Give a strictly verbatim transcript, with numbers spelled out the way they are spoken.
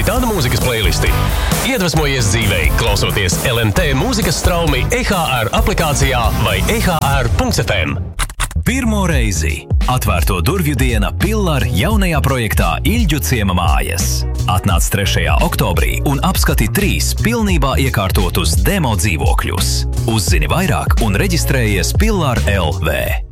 citādu mūzikas playlisti. Iedvesmojies dzīvei, klausoties L N T mūzikas straumi E H R aplikācijā vai e h r punkts f m. Pirmo reizi atvērto durvju diena Pillar jaunajā projektā Iļģu ciema mājas. Atnāc trešajā oktobrī un apskati trīs pilnībā iekārtotus demo dzīvokļus. Uzzini vairāk un reģistrējies Pillar L V.